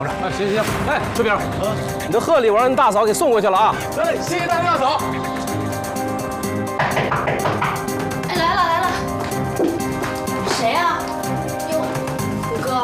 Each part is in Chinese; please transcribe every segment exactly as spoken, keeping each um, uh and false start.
哎，行行行，哎，春明，你的贺礼我让你大嫂给送过去了啊。哎，谢谢大大嫂。 哎，来了来了，谁呀？哟，五哥。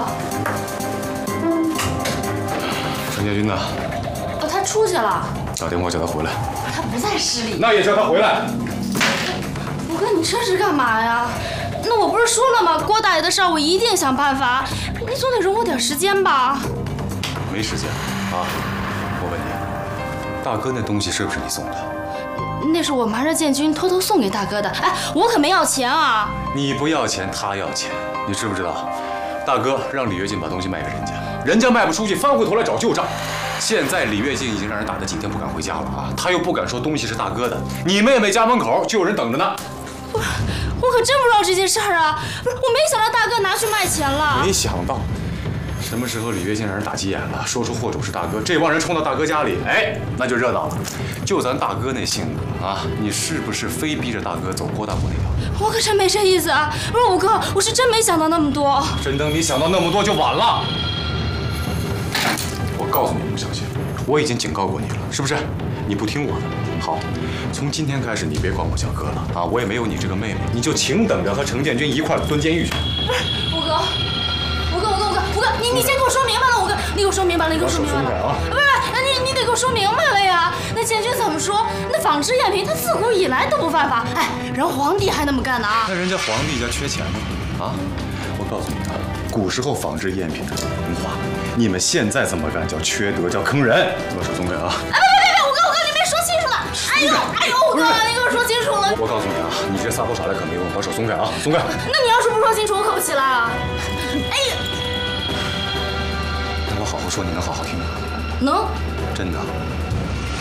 陈建军呢？ 哦，他出去了。 打电话叫他回来。 他不在市里。 那也叫他回来。 五哥，你这是干嘛呀？那我不是说了吗？郭大爷的事儿我一定想办法，你总得容我点时间吧。 没时间啊！我问你，大哥那东西是不是你送的？ 那是我瞒着建军偷偷送给大哥的。哎，我可没要钱啊！ 你不要钱，他要钱，你知不知道？大哥让李跃进把东西卖给人家，人家卖不出去，翻回头来找旧账。现在李跃进已经让人打得几天不敢回家了啊！他又不敢说东西是大哥的，你妹妹家门口就有人等着呢。 我我可真不知道这件事儿啊！不是，我没想到大哥拿去卖钱了。 没想到。 什么时候李跃进让人打急眼了，说出货主是大哥，这帮人冲到大哥家里，哎，那就热闹了。就咱大哥那性格啊，你是不是非逼着大哥走郭大伯那条？ 我可真没这意思啊！不是五哥，我是真没想到那么多。 真等你想到那么多就晚了。我告诉你，穆小姐，我已经警告过你了，是不是？你不听我的，好，从今天开始你别管我叫哥了啊！我也没有你这个妹妹，你就请等着和程建军一块蹲监狱去。 不是五哥。 五哥，五哥，五哥，五哥，你你先给我说明白了，五哥，你给我说明白了，你给我说明白了啊！不是，你你得给我说明白了呀！那建军怎么说？那仿制赝品，他自古以来都不犯法，哎，人皇帝还那么干呢啊！ 那人家皇帝家缺钱吗？啊！我告诉你啊，古时候仿制赝品是文化，你们现在这么干叫缺德，叫坑人！把手松开啊！ 哎，别别别，五哥，五哥，你没说清楚呢！哎呦，哎呦，五哥，你给我说清楚了！ 我告诉你啊，你这撒泼耍赖可没用，把手松开啊，松开！ 那你要是不说清楚，我可不起来啊！哎呀！ 我好好说，你能好好听吗？ 能， 真的。